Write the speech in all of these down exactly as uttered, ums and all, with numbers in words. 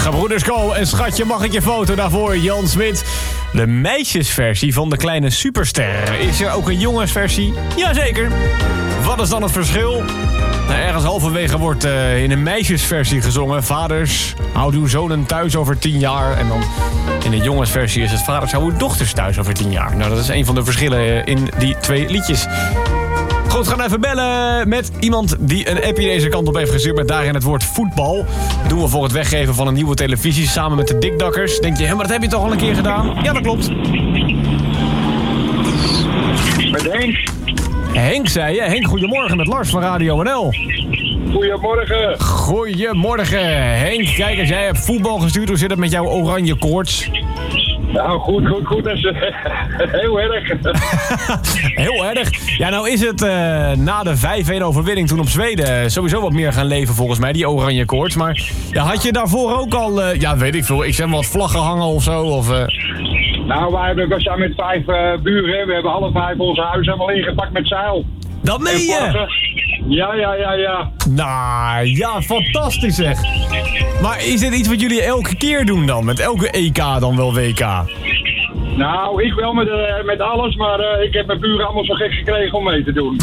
Gebroeders Kool en schatje, mag ik je foto daarvoor, Jan Smit. De meisjesversie van de kleine superster. Is er ook een jongensversie? Jazeker. Wat is dan het verschil? Nou, ergens halverwege wordt uh, in een meisjesversie gezongen. Vaders, houd uw zonen thuis over tien jaar. En dan in de jongensversie is het vaders, hou uw dochters thuis over tien jaar. Nou, dat is een van de verschillen in die twee liedjes. Goed, we gaan even bellen met iemand die een appje deze kant op heeft gestuurd met daarin het woord voetbal. Dat doen we voor het weggeven van een nieuwe televisie samen met de Dikdakkers. Denk je, hé, maar dat heb je toch al een keer gedaan? Ja, dat klopt. Met Henk. Henk, zei je. Henk, goedemorgen met Lars van Radio N L. Goedemorgen. Goedemorgen, Henk. Kijk eens, jij hebt voetbal gestuurd. Hoe zit het met jouw oranje koorts? Nou, goed, goed, goed. Dat is uh, heel erg. Heel erg. Ja, nou is het uh, na de vijf-een overwinning toen op Zweden sowieso wat meer gaan leven volgens mij, die oranje koorts. Maar ja, had je daarvoor ook al, uh, ja, weet ik veel, ik zeg maar wat vlaggen hangen of zo? Of, uh... Nou, wij hebben, we zijn met vijf uh, buren. We hebben alle vijf onze huizen helemaal ingepakt met zeil. Dat meen je? Ja, ja, ja, ja. Nou, ja, fantastisch zeg. Maar is dit iets wat jullie elke keer doen dan? Met elke E K dan wel W K? Nou, ik wel met, uh, met alles, maar uh, ik heb mijn buren allemaal zo gek gekregen om mee te doen.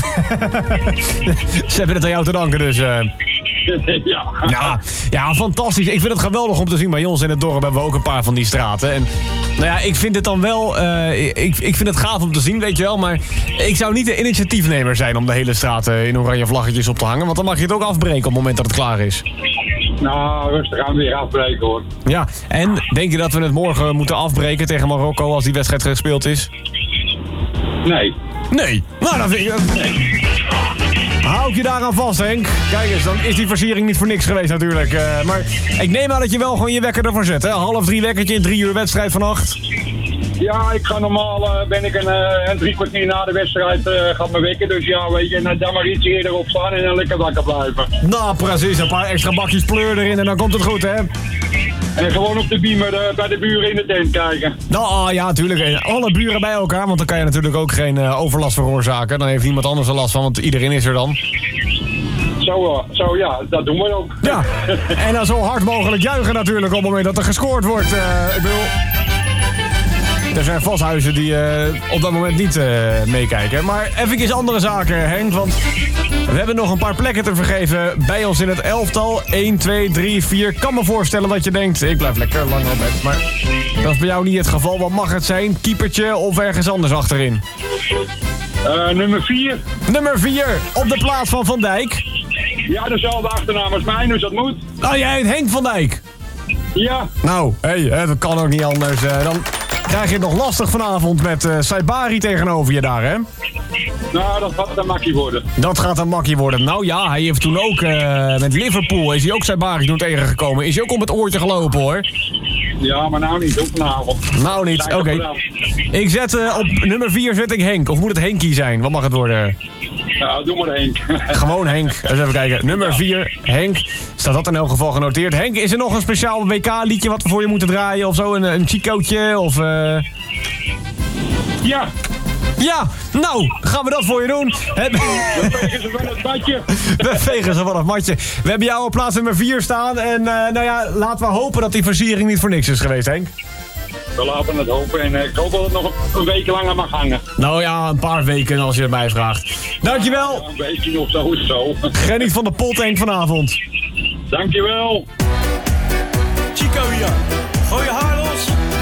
Ze hebben het aan jou te danken dus. Uh... ja. ja. Ja, fantastisch. Ik vind het geweldig om te zien. Bij ons in het dorp hebben we ook een paar van die straten. En nou ja, ik vind het dan wel... Uh, ik, ik vind het gaaf om te zien, weet je wel. Maar ik zou niet de initiatiefnemer zijn om de hele straten in oranje vlaggetjes op te hangen. Want dan mag je het ook afbreken op het moment dat het klaar is. Nou, rustig aan weer afbreken hoor. Ja, en denk je dat we het morgen moeten afbreken tegen Marokko als die wedstrijd gespeeld is? Nee. Nee? Nou, dan vind ik... Nee. Hou ik je daaraan vast, Henk. Kijk eens, dan is die versiering niet voor niks geweest natuurlijk. Uh, maar ik neem aan dat je wel gewoon je wekker ervoor zet, hè? Half drie wekkertje in drie uur wedstrijd vannacht. Ja, ik ga normaal, uh, ben ik een, uh, een drie kwartier na de wedstrijd, uh, gaat me wekken. Dus ja, weet je, en dan maar iets eerder opstaan en dan lekker wakker blijven. Nou, precies. Een paar extra bakjes pleur erin en dan komt het goed, hè? En gewoon op de beamer uh, bij de buren in de tent kijken. Nou, ja, natuurlijk. Alle buren bij elkaar, want dan kan je natuurlijk ook geen uh, overlast veroorzaken. Dan heeft niemand anders er last van, want iedereen is er dan. Zo, zo ja, dat doen we ook. Ja, en dan zo hard mogelijk juichen natuurlijk op het moment dat er gescoord wordt. Uh, ik bedoel... Er zijn vast huizen die uh, op dat moment niet uh, meekijken. Maar even andere zaken, Henk. Want we hebben nog een paar plekken te vergeven bij ons in het elftal. één, twee, drie, vier. Ik kan me voorstellen dat je denkt, ik blijf lekker lang op bed. Maar dat is bij jou niet het geval. Wat mag het zijn? Keepertje of ergens anders achterin? Uh, nummer vier. Nummer vier, op de plaats van Van Dijk. Ja, dezelfde achternaam als mij, dus dat moet. Oh, jij heet Henk van Dijk? Ja. Nou, hé, hey, dat kan ook niet anders. Uh, dan krijg je het nog lastig vanavond met uh, Saibari tegenover je daar, hè? Nou, dat gaat een makkie worden. Dat gaat een makkie worden. Nou ja, hij heeft toen ook uh, met Liverpool, is hij ook Saibari toen tegengekomen. Is hij ook om het oortje gelopen, hoor. Ja, maar nou niet, ook vanavond. Nou niet, oké. Okay. Ik zet uh, op nummer vier zet ik Henk. Of moet het Henkie zijn? Wat mag het worden? Ja, doe maar Henk. Gewoon Henk. Eens even kijken. Nummer vier, Henk. Staat dat in elk geval genoteerd. Henk, is er nog een speciaal W K-liedje wat we voor je moeten draaien? Of zo? Een, een chicootje? Of... Uh... Ja. Ja, nou, gaan we dat voor je doen. We vegen ze van het matje. We vegen ze van het matje. We hebben jou op plaats nummer vier staan. En uh, nou ja, laten we hopen dat die versiering niet voor niks is geweest, Henk. We laten het hopen en uh, ik hoop dat het nog een week langer mag hangen. Nou ja, een paar weken als je het mij vraagt. Dankjewel. Ja, een weekje of zo is zo. Geniet van de pot, Henk, vanavond. Dankjewel.